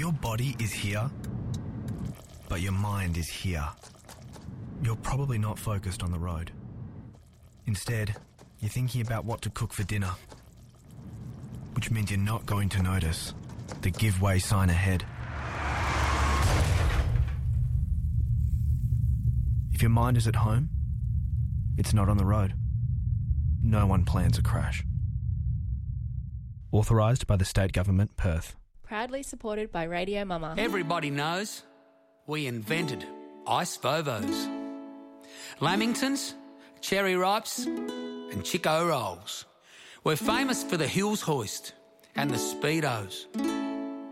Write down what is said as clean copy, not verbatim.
Your body is here, but your mind is here. You're probably not focused on the road. Instead, you're thinking about what to cook for dinner, which means you're not going to notice the give way sign ahead. If your mind is at home, it's not on the road. No one plans a crash. Authorised by the State Government, Perth. Proudly supported by Radio Mama. Everybody knows we invented Ice Vovos. Lamingtons, Cherry Ripes and Chico Rolls. We're famous for the Hills Hoist and the Speedos.